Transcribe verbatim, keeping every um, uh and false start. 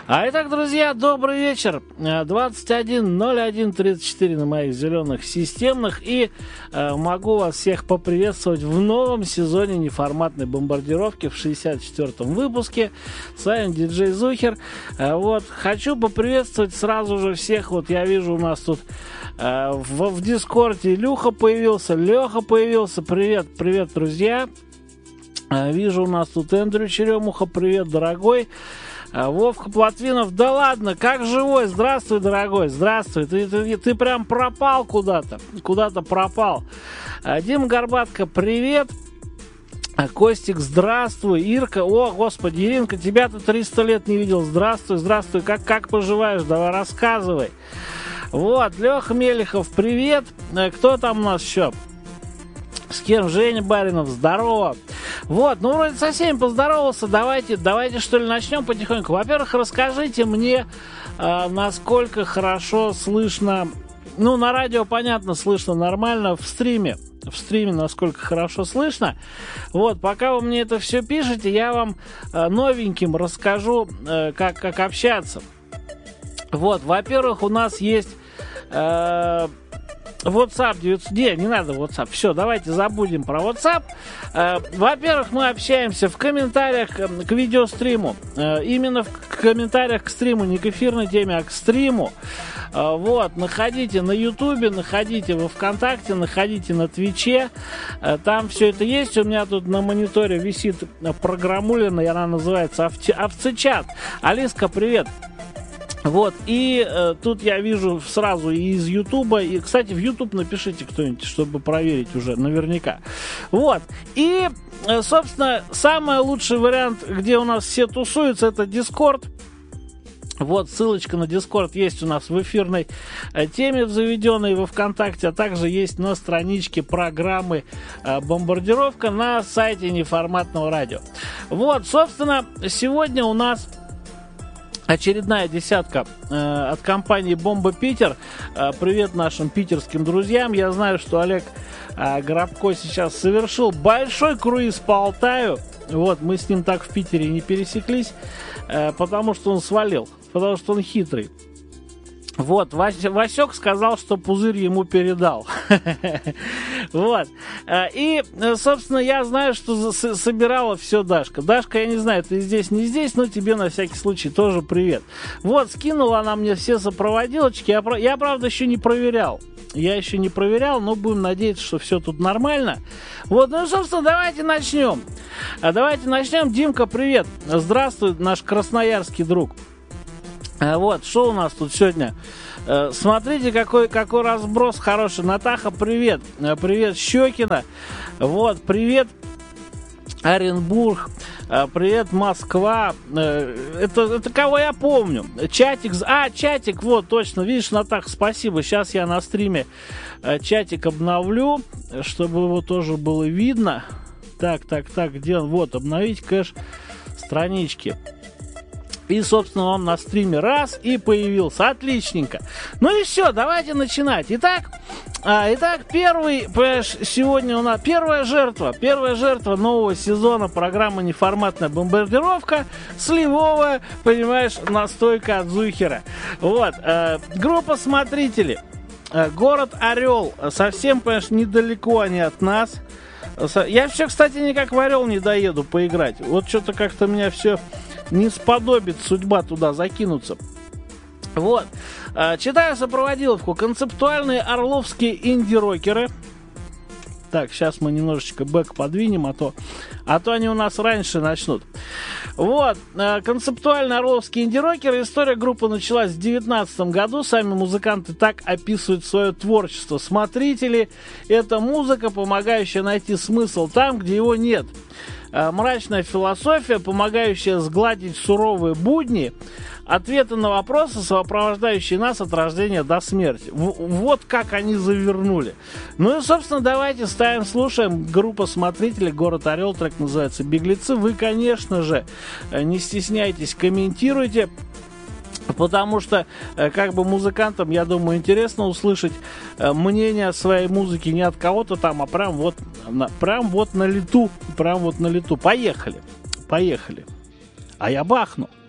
А итак, друзья, добрый вечер. двадцать один ноль один тридцать четыре на моих зеленых системных. И э, могу вас всех поприветствовать в новом сезоне неформатной бомбардировки в шестьдесят четвёртом выпуске. С вами диджей Зухер. Э, вот, хочу поприветствовать сразу же всех. Вот я вижу, у нас тут э, в, в Дискорде Илюха появился, Леха появился. Привет, привет, друзья. Э, вижу, у нас тут Эндрю Черемуха. Привет, дорогой. Вовка Плотвинов, да ладно, как живой? Здравствуй, дорогой, здравствуй. Ты, ты, ты прям пропал куда-то, куда-то пропал. Дима Горбатко, привет. Костик, здравствуй. Ирка, о, господи, Иринка, тебя-то триста лет не видел. Здравствуй, здравствуй. Как, как поживаешь? Давай рассказывай. Вот, Леха Мелехов, привет. Кто там у нас еще? С кем? Женя Баринов, здорово. Вот, ну вроде со всеми поздоровался. Давайте, давайте что ли начнем потихоньку. Во-первых, расскажите мне, э, насколько хорошо слышно. Ну, на радио, понятно, слышно нормально. В стриме, в стриме насколько хорошо слышно. Вот, пока вы мне это все пишете, я вам э, новеньким расскажу, э, как, как общаться. Вот, во-первых, у нас есть... Э, WhatsApp девятьсот... Не, не надо WhatsApp. Все, давайте забудем про WhatsApp. Э, во-первых, мы общаемся в комментариях к видеостриму. Э, именно в комментариях к стриму, не к эфирной теме, а к стриму. Э, вот, находите на Ютубе, находите во ВКонтакте, находите на Твиче. Э, там все это есть. У меня тут на мониторе висит программулина, и она называется Овцечат. Алиска, привет. Вот, и э, тут я вижу сразу и из Ютуба, и, кстати, в Ютуб напишите кто-нибудь, чтобы проверить уже наверняка. Вот, и, э, собственно, самый лучший вариант, где у нас все тусуются, это Дискорд. Вот, ссылочка на Дискорд есть у нас в эфирной э, теме заведенной во ВКонтакте, а также есть на страничке программы э, «Бомбардировка» на сайте неформатного радио. Вот, собственно, сегодня у нас... очередная десятка э, от компании «Бомба Питер». Э, привет нашим питерским друзьям. Я знаю, что Олег э, Горобко сейчас совершил большой круиз по Алтаю. Вот, мы с ним так в Питере не пересеклись, э, потому что он свалил, потому что он хитрый. Вот, Васек сказал, что пузырь ему передал. Вот. И, собственно, я знаю, что собирала все Дашка. Дашка, я не знаю, ты здесь, не здесь, но тебе на всякий случай тоже привет. Вот, скинула она мне все сопроводилочки. Я, я правда, еще не проверял. Я еще не проверял, но будем надеяться, что все тут нормально. Вот, ну, собственно, давайте начнем. Давайте начнем. Димка, привет. Здравствуй, наш красноярский друг. Вот, что у нас тут сегодня? Смотрите, какой, какой разброс хороший. Натаха, привет. Привет, Щекина. Вот, привет, Оренбург. Привет, Москва. Это, это кого я помню? Чатик. А, чатик, вот, точно. Видишь, Натаха, спасибо. Сейчас я на стриме чатик обновлю, чтобы его тоже было видно. Так, так, так, где он? Вот, обновить кэш странички. И, собственно, он на стриме раз и появился. Отличненько. Ну и все, давайте начинать. Итак, а, итак, первый, сегодня у нас первая жертва. Первая жертва нового сезона программы «Неформатная бомбардировка». Сливовая, понимаешь, настойка от Зухера. Вот, а, группа смотрителей. А, город Орел. Совсем, понимаешь, недалеко они от нас. Я все, кстати, никак в Орел не доеду поиграть. Вот что-то как-то меня все... не сподобит судьба туда закинуться. Вот. Читаю сопроводиловку. Концептуальные орловские инди-рокеры. Так, сейчас мы немножечко бэк подвинем, а то, а то они у нас раньше начнут. Вот. Концептуальные орловские инди-рокеры. История группы началась в две тысячи девятнадцатом году. Сами музыканты так описывают свое творчество. Смотрители — это музыка, помогающая найти смысл там, где его нет. Мрачная философия, помогающая сгладить суровые будни, ответы на вопросы, сопровождающие нас от рождения до смерти. В- вот как они завернули. Ну и, собственно, давайте ставим, слушаем. Группа смотрителей, город Орел, трек называется «Беглецы». Вы, конечно же, не стесняйтесь, комментируйте. Потому что, как бы, музыкантам, я думаю, интересно услышать мнение о своей музыке не от кого-то там, а прям вот, на, прям вот на лету, прям вот на лету. Поехали, поехали. А я бахну.